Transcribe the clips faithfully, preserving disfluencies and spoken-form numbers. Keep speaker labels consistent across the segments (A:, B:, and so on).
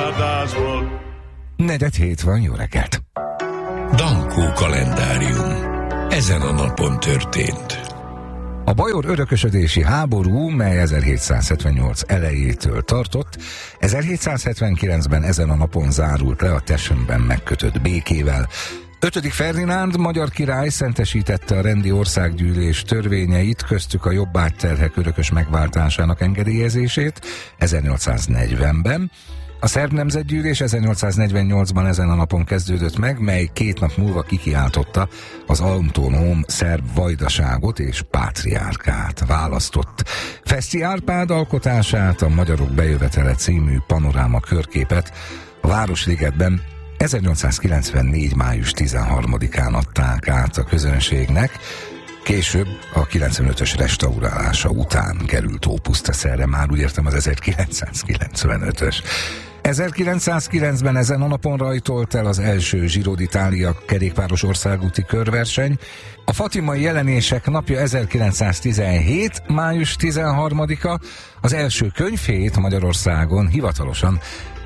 A: Negyed hét van, jó reggelt!
B: Dankó kalendárium. Ezen a napon történt.
A: A bajor örökösödési háború, mely ezerhétszázhetvennyolc elejétől tartott, ezerhétszázhetvenkilencben ezen a napon zárult le a Teschenben megkötött békével. Ötödik Ferdinánd magyar király szentesítette a rendi országgyűlés törvényeit, köztük a jobbágyterhek örökös megváltásának engedélyezését ezernyolcszáznegyvenben. A szerb nemzetgyűlés ezernyolcszáznegyvennyolcban ezen a napon kezdődött meg, mely két nap múlva kikiáltotta az autonóm szerb vajdaságot és pátriárkát választott. Feszti Árpád alkotását, a Magyarok bejövetele című panoráma körképet a Városligetben ezernyolcszázkilencvennégy. május tizenharmadikán adták át a közönségnek, később a kilencvenötös restaurálása után került ópusztaszerre, már úgy értem az ezerkilencszázkilencvenötös. ezerkilencszázkilencben ezen a napon rajtolt el az első Giro d'Italia kerékpáros országúti körverseny. A fatimai jelenések napja ezerkilencszáztizenhét. május tizenharmadika, az első könyvhét Magyarországon hivatalosan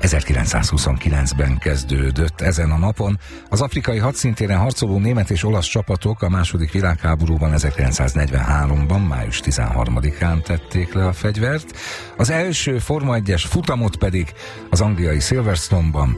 A: ezerkilencszázhuszonkilencben kezdődött. Ezen a napon az afrikai hadszintéren harcoló német és olasz csapatok a második világháborúban ezerkilencszáznegyvenháromban. május tizenharmadikán tették le a fegyvert. Az első Forma egyes futamot pedig az angliai Silverstone-ban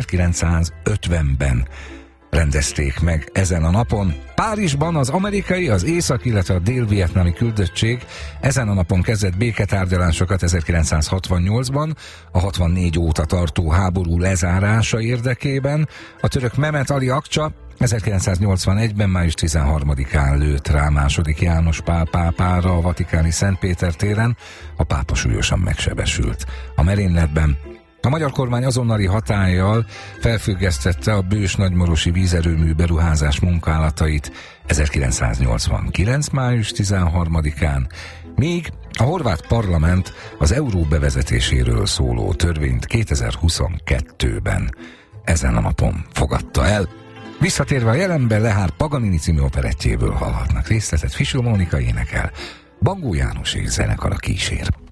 A: ezerkilencszázötvenben rendezték meg ezen a napon. Párizsban az amerikai, az észak, illetve a dél-vietnámi küldöttség ezen a napon kezdett béketárgyalásokat ezerkilencszázhatvannyolcban, a hatvannégy óta tartó háború lezárása érdekében. A török Mehmet Ali Akcsa ezerkilencszáznyolcvanegyben. május tizenharmadikán lőtt rá második János Pál pápára a vatikáni Szentpéter téren, a pápa súlyosan megsebesült. A merényletben a magyar kormány azonnali hatállyal felfüggesztette a Bős nagymarosi vízerőmű beruházás munkálatait ezerkilencszáznyolcvankilenc. május tizenharmadikán, míg a horvát parlament az euró bevezetéséről szóló törvényt kétezer-huszonkettőben ezen a napon fogadta el. Visszatérve a jelenbe, Lehár Paganini című operettjéből hallhatnak részletet, Fischer Mónika énekel, Bangó János és zenekara kísér.